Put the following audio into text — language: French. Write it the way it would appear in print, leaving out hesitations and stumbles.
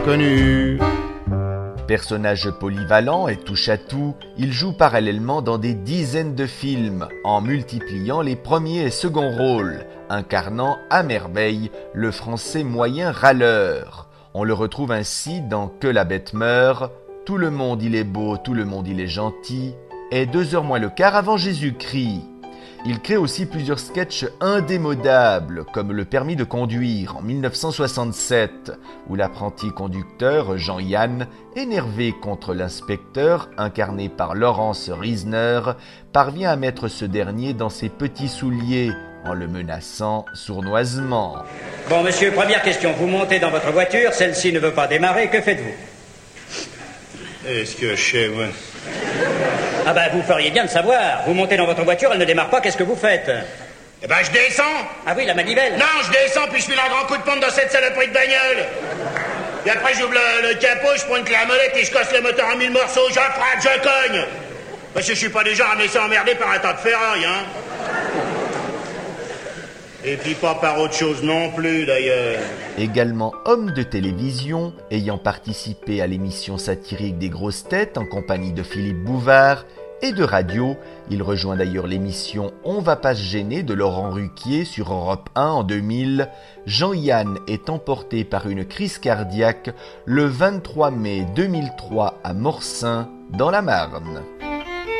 Connu. Personnage polyvalent et touche-à-tout, il joue parallèlement dans des dizaines de films, en multipliant les premiers et seconds rôles, incarnant à merveille le français moyen râleur. On le retrouve ainsi dans Que la bête meurt, Tout le monde il est beau, tout le monde il est gentil, et 2h moins le quart avant Jésus-Christ. Il crée aussi plusieurs sketchs indémodables, comme Le permis de conduire en 1967, où l'apprenti conducteur Jean-Yann, énervé contre l'inspecteur, incarné par Laurence Riesner, parvient à mettre ce dernier dans ses petits souliers, en le menaçant sournoisement. Bon, monsieur, première question. Vous montez dans votre voiture, celle-ci ne veut pas démarrer, que faites-vous? Est-ce que je sais, moi? Ah ben, vous feriez bien de savoir. Vous montez dans votre voiture, elle ne démarre pas, qu'est-ce que vous faites? Eh ben, je descends. Ah oui, la manivelle. Non, je descends, puis je file un grand coup de pompe dans cette saloperie de bagnole. Et après, j'ouvre le capot, je pointe la molette et je casse le moteur en 1000 morceaux. Je frappe, je cogne. Parce que je suis pas déjà à me laisser emmerder par un tas de ferraille, hein. Et puis pas par autre chose non plus, d'ailleurs. Également homme de télévision, ayant participé à l'émission satirique des grosses têtes en compagnie de Philippe Bouvard, et de radio, il rejoint d'ailleurs l'émission On va pas se gêner de Laurent Ruquier sur Europe 1 en 2000. Jean-Yann est emporté par une crise cardiaque le 23 mai 2003 à Morsain, dans la Marne.